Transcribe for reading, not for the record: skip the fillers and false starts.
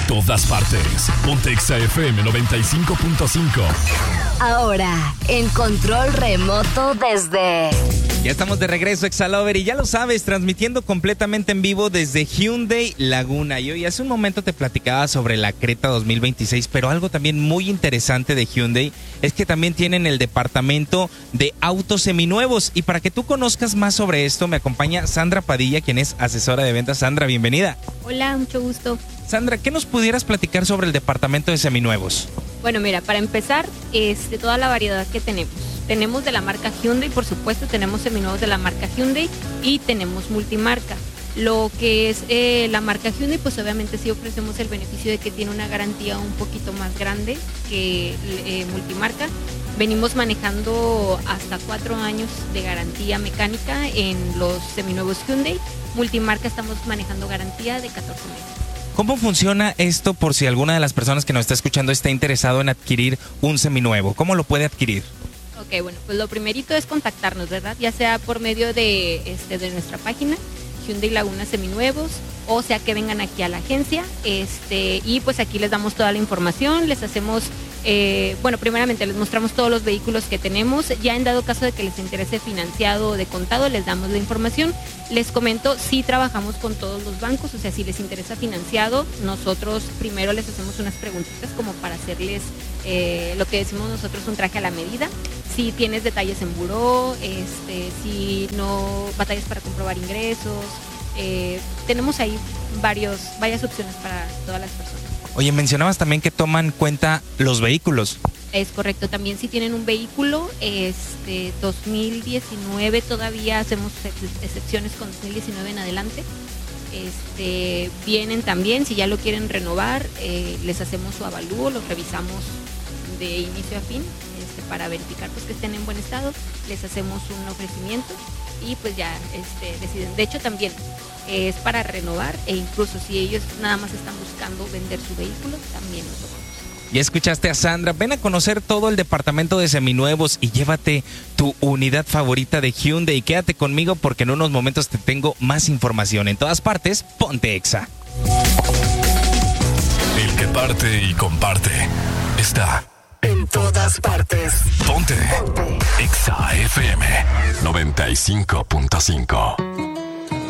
todas partes. Ponte Exa FM 95.5. Ahora, en control remoto desde... Ya estamos de regreso, Exalover, y ya lo sabes, transmitiendo completamente en vivo desde Hyundai Laguna. Y hoy hace un momento te platicaba sobre la Creta 2026, pero algo también muy interesante de Hyundai es que también tienen el departamento de autos seminuevos. Y para que tú conozcas más sobre esto, me acompaña Sandra Padilla, quien es asesora de ventas. Sandra, bienvenida. Hola, mucho gusto. Sandra, ¿qué nos pudieras platicar sobre el departamento de seminuevos? Bueno, mira, para empezar, toda la variedad que tenemos. Tenemos de la marca Hyundai, por supuesto, tenemos seminuevos de la marca Hyundai y tenemos multimarca. Lo que es la marca Hyundai, pues obviamente sí ofrecemos el beneficio de que tiene una garantía un poquito más grande que multimarca. Venimos manejando hasta 4 años de garantía mecánica en los seminuevos Hyundai. Multimarca estamos manejando garantía de 14 meses. ¿Cómo funciona esto por si alguna de las personas que nos está escuchando está interesado en adquirir un seminuevo? ¿Cómo lo puede adquirir? Ok, bueno, pues lo primerito es contactarnos, ¿verdad? Ya sea por medio de nuestra página, Hyundai Laguna Seminuevos, o sea que vengan aquí a la agencia, y pues aquí les damos toda la información, les hacemos, primeramente les mostramos todos los vehículos que tenemos, ya en dado caso de que les interese financiado o de contado, les damos la información. Les comento, sí trabajamos con todos los bancos, o sea, si les interesa financiado, nosotros primero les hacemos unas preguntitas como para hacerles lo que decimos nosotros un traje a la medida. Si tienes detalles en buró, si no batallas para comprobar ingresos, tenemos ahí varias opciones para todas las personas. Oye, mencionabas también que toman cuenta los vehículos. Es correcto, también si tienen un vehículo, 2019 todavía hacemos excepciones con 2019 en adelante. Vienen también, si ya lo quieren renovar, les hacemos su avalúo, los revisamos de inicio a fin, para verificar pues que estén en buen estado, les hacemos un ofrecimiento y pues ya deciden. De hecho también es para renovar e incluso si ellos nada más están buscando vender su vehículo, también lo tomamos. Ya escuchaste a Sandra, ven a conocer todo el departamento de seminuevos y llévate tu unidad favorita de Hyundai y quédate conmigo porque en unos momentos te tengo más información. En todas partes, ponte Exa. El que parte y comparte está en todas partes. Ponte Exa FM 95.5.